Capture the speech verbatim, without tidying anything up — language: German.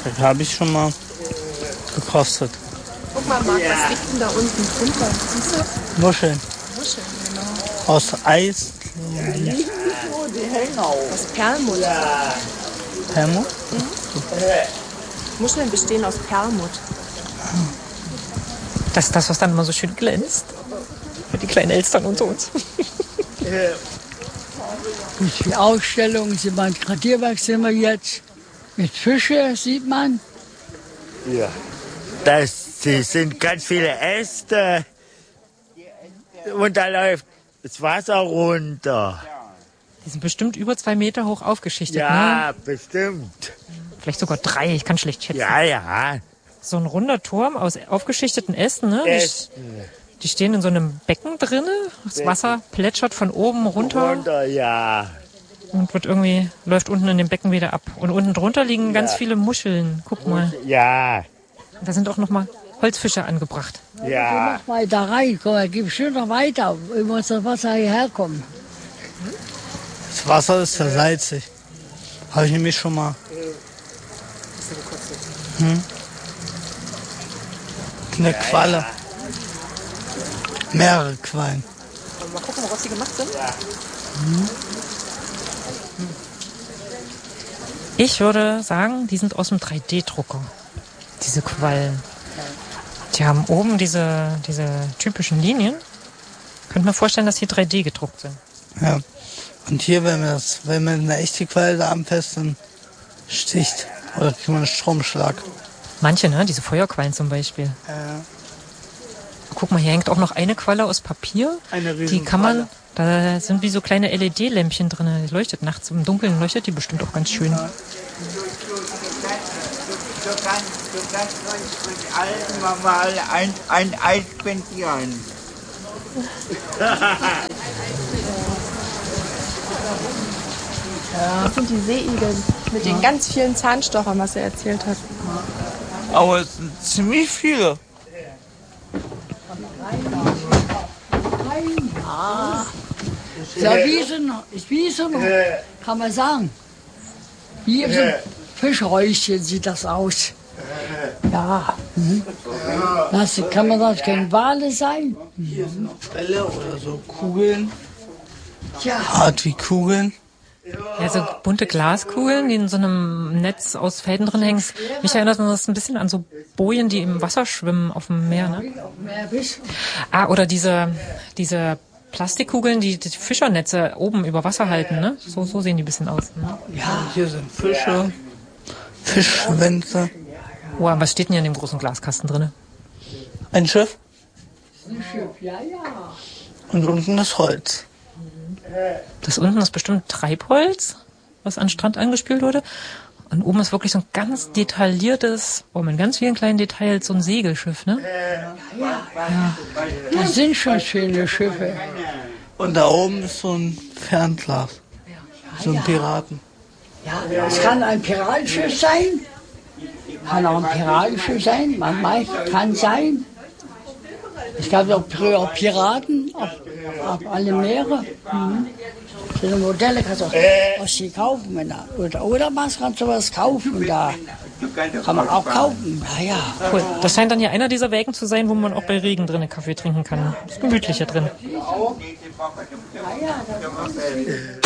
Das habe ich schon mal gekostet. Guck mal, Marc, was liegt denn da unten drunter? Siehst du? Muscheln. Muscheln, genau. Aus Eis. Aus Perlmutt. Perlmutt? Mhm. Muscheln bestehen aus Perlmutt. Das ist das, was dann immer so schön glänzt. Für die kleinen Elstern unter uns. Die Ausstellung sind wir, Gradierwerk sind wir jetzt. Mit Fische sieht man. Ja. Das die sind ganz viele Äste. Und da läuft das Wasser runter. Die sind bestimmt über zwei Meter hoch aufgeschichtet, Ja, ne? bestimmt. Vielleicht sogar drei, ich kann schlecht schätzen. Ja, ja. So ein runder Turm aus aufgeschichteten Ästen, ne? Ästen. Die, die stehen in so einem Becken drinne. Das Wasser plätschert von oben runter. Runter, ja. Und wird irgendwie, läuft unten in dem Becken wieder ab. Und unten drunter liegen ja. ganz viele Muscheln. Guck mal. Ja. Da sind auch noch mal Holzfische angebracht. Ja. Geh noch weiter rein, komm, da gib schön noch weiter, wo muss das Wasser hierher kommen. Das Wasser ist ja salzig. Habe ich nämlich schon mal. Hm? Eine Qualle. Mehrere Quallen. Mal gucken, woraus die gemacht sind. Hm? Ich würde sagen, die sind aus dem drei D Drucker. Diese Quallen. Die haben oben diese, diese typischen Linien. Könnte mir vorstellen, dass die drei D gedruckt sind. Ja. Und hier, wenn wir, das, wenn wir eine echte Qualle da anfasst, dann sticht. Oder kriegt man einen Stromschlag. Manche, ne? Diese Feuerquallen zum Beispiel. Ja. Guck mal, hier hängt auch noch eine Qualle aus Papier. Eine Die kann man, da sind wie so kleine L E D-Lämpchen drin. Die leuchtet nachts im Dunkeln, leuchtet die bestimmt auch ganz schön. Ja. Du kannst, du kannst uns alten mal ein, ein Eis spendieren. Das sind die Seeigel mit den ganz vielen Zahnstochern, was er erzählt hat. Aber es sind ziemlich viele. Ah. Ja, wie so, wie so, kann man sagen. Wie so ein Fischräuschen sieht das aus. Ja. Mhm. Das, kann man das, können Wale sein? Hier sind noch Bälle oder so Kugeln. Ja. Hart wie Kugeln. Ja, so bunte Glaskugeln, die in so einem Netz aus Fäden drin hängen. Mich erinnert das ein bisschen an so Bojen, die im Wasser schwimmen auf dem Meer, ne? Ah, oder diese, diese Plastikkugeln, die die Fischernetze oben über Wasser halten, ne? So, so sehen die ein bisschen aus. Ne? Ja, hier sind Fische, Fischschwänze. Oh, was steht denn hier in dem großen Glaskasten drin? Ein Schiff. Ein Schiff, ja, ja. Und unten das Holz. Das unten ist bestimmt Treibholz, was an den Strand angespült wurde. Und oben ist wirklich so ein ganz detailliertes, oh, mit ganz vielen kleinen Details, so ein Segelschiff, ne? Ja, ja. Ja. Das sind schon schöne Schiffe. Und da oben ist so ein Fernglas. So ein Piraten. Ja, es kann ein Piratenschiff sein. Kann auch ein Piratenschiff sein. Man weiß, kann sein. Es gab auch früher Piraten auf, auf alle Meere. Mhm. So eine Modelle kannst du auch was sie kaufen. Wenn da, oder, oder was kannst du was kaufen? Da kann man auch kaufen. Ja, ja. Cool. Das scheint dann hier einer dieser Wägen zu sein, wo man auch bei Regen drin Kaffee trinken kann. Ist gemütlicher drin. Ja, ja, das